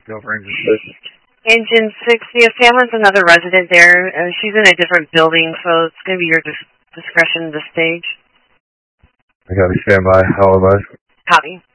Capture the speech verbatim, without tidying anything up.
over engine six. Engine six, yeah, Sam has another resident there. Uh, she's in a different building, so it's going to be your dis discretion at this stage. I got to stand by. How am I? Copy.